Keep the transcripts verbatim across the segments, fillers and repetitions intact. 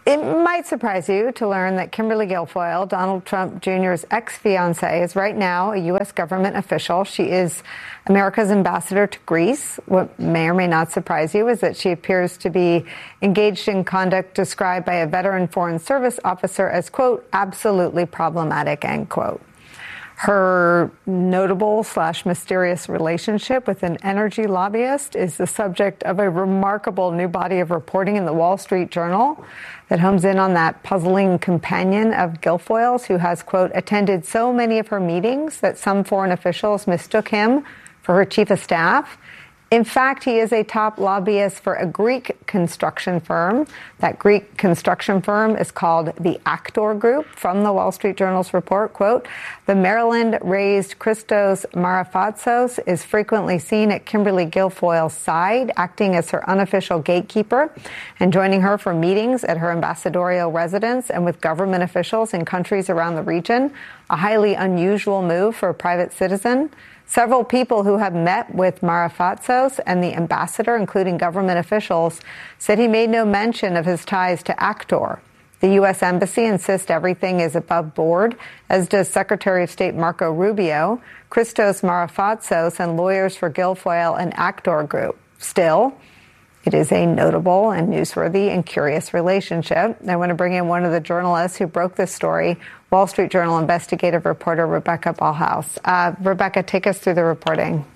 It might surprise you to learn that Kimberly Guilfoyle, Donald Trump Junior's ex-fiancée, is right now a U S government official. She is America's ambassador to Greece. What may or may not surprise you is that she appears to be engaged in conduct described by a veteran Foreign Service officer as, quote, absolutely problematic, end quote. Her notable slash mysterious relationship with an energy lobbyist is the subject of a remarkable new body of reporting in the Wall Street Journal that homes in on that puzzling companion of Guilfoyle's who has, quote, attended so many of her meetings that some foreign officials mistook him for her chief of staff. In fact, he is a top lobbyist for a Greek construction firm. That Greek construction firm is called the Actor Group. From the Wall Street Journal's report, quote, the Maryland-raised Christos Marafatsos is frequently seen at Kimberly Guilfoyle's side, acting as her unofficial gatekeeper and joining her for meetings at her ambassadorial residence and with government officials in countries around the region, a highly unusual move for a private citizen. Several people who have met with Marafatsos and the ambassador, including government officials, said he made no mention of his ties to Actor. The U S Embassy insists everything is above board, as does Secretary of State Marco Rubio, Christos Marafatsos, and lawyers for Guilfoyle and Actor Group. Still, it is a notable and newsworthy and curious relationship. I want to bring in one of the journalists who broke this story, Wall Street Journal investigative reporter Rebecca Ballhaus. Uh, Rebecca, take us through the reporting.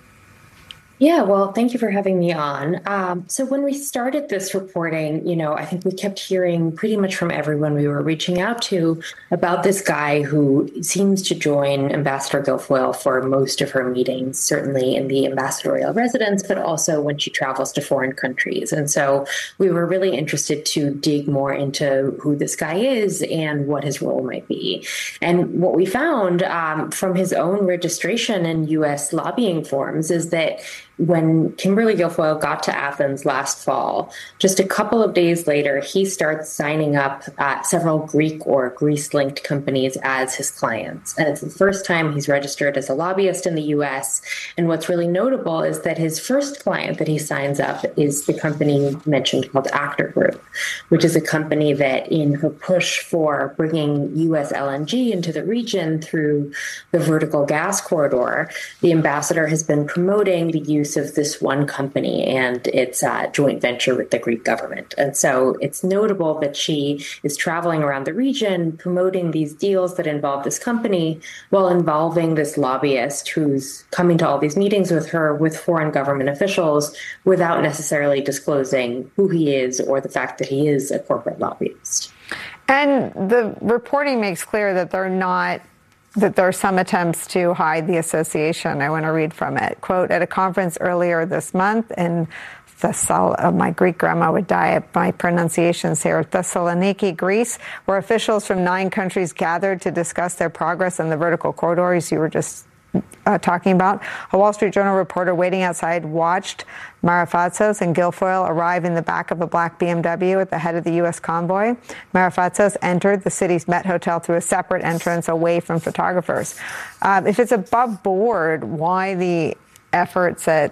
Yeah, well, thank you for having me on. Um, so when we started this reporting, you know, I think we kept hearing pretty much from everyone we were reaching out to about this guy who seems to join Ambassador Guilfoyle for most of her meetings, certainly in the ambassadorial residence, but also when she travels to foreign countries. And so we were really interested to dig more into who this guy is and what his role might be. And what we found um, from his own registration in U S lobbying forms is that when Kimberly Guilfoyle got to Athens last fall, just a couple of days later, he starts signing up uh, several Greek or Greece-linked companies as his clients. And it's the first time he's registered as a lobbyist in the U S. And what's really notable is that his first client that he signs up is the company mentioned called Actor Group, which is a company that in her push for bringing U S L N G into the region through the vertical gas corridor, the ambassador has been promoting the use of this one company and its uh, joint venture with the Greek government. And so it's notable that she is traveling around the region promoting these deals that involve this company while involving this lobbyist who's coming to all these meetings with her with foreign government officials without necessarily disclosing who he is or the fact that he is a corporate lobbyist. And the reporting makes clear that they're not that there are some attempts to hide the association. I want to read from it. Quote, at a conference earlier this month in Thessal, uh, my Greek grandma would die at my pronunciations here, Thessaloniki, Greece, where officials from nine countries gathered to discuss their progress on the vertical corridors you were just Uh, talking about. A Wall Street Journal reporter waiting outside watched Marafatsos and Guilfoyle arrive in the back of a black B M W at the head of the U S convoy. Marafatsos entered the city's Met Hotel through a separate entrance away from photographers. Um, if it's above board, why the efforts at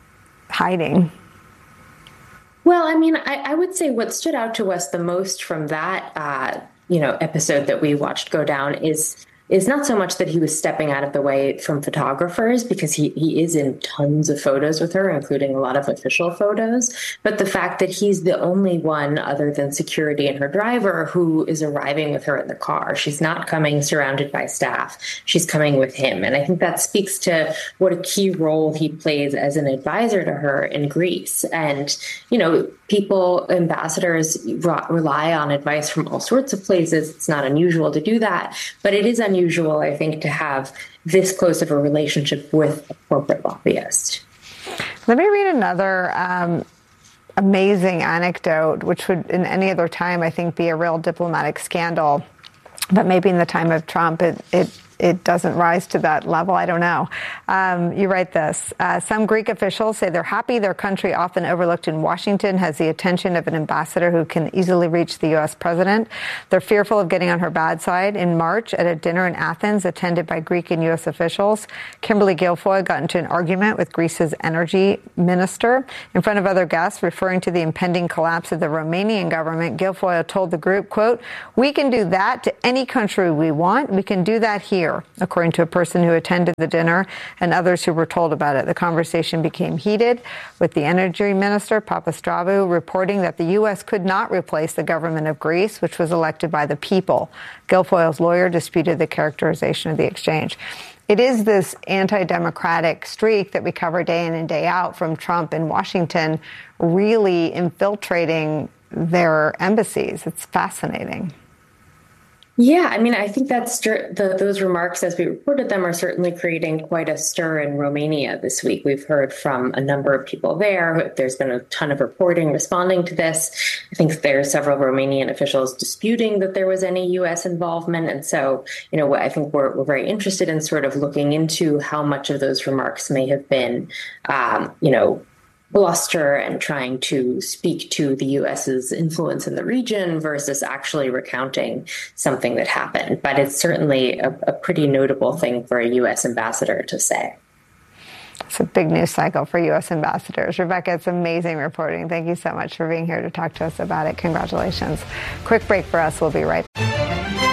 hiding? Well, I mean, I, I would say what stood out to us the most from that, uh, you know, episode that we watched go down is is not so much that he was stepping out of the way from photographers, because he, he is in tons of photos with her, including a lot of official photos, but the fact that he's the only one other than security and her driver who is arriving with her in the car. She's not coming surrounded by staff. She's coming with him. And I think that speaks to what a key role he plays as an advisor to her in Greece. And, you know, people, ambassadors rely on advice from all sorts of places. It's not unusual to do that, but it is unusual unusual, I think, to have this close of a relationship with a corporate lobbyist. Let me read another um, amazing anecdote, which would in any other time, I think, be a real diplomatic scandal. But maybe in the time of Trump, it, it it doesn't rise to that level. I don't know. Um, you write this. Uh, some Greek officials say they're happy their country, often overlooked in Washington, has the attention of an ambassador who can easily reach the U S president. They're fearful of getting on her bad side. In March, at a dinner in Athens attended by Greek and U S officials, Kimberly Guilfoyle got into an argument with Greece's energy minister. In front of other guests, referring to the impending collapse of the Romanian government, Guilfoyle told the group, quote, "We can do that to any country we want. We can do that here," according to a person who attended the dinner and others who were told about it. The conversation became heated, with the energy minister, Papastravou, reporting that the U S could not replace the government of Greece, which was elected by the people. Guilfoyle's lawyer disputed the characterization of the exchange. It is this anti-democratic streak that we cover day in and day out from Trump in Washington really infiltrating their embassies. It's fascinating. Yeah, I mean, I think that's the, those remarks, as we reported them, are certainly creating quite a stir in Romania this week. We've heard from a number of people there. There's been a ton of reporting responding to this. I think there are several Romanian officials disputing that there was any U S involvement. And so, you know, I think we're, we're very interested in sort of looking into how much of those remarks may have been, um, you know, bluster and trying to speak to the U S's influence in the region versus actually recounting something that happened. But it's certainly a, a pretty notable thing for a U S ambassador to say. It's a big news cycle for U S ambassadors. Rebecca, it's amazing reporting. Thank you so much for being here to talk to us about it. Congratulations. Quick break for us. We'll be right back.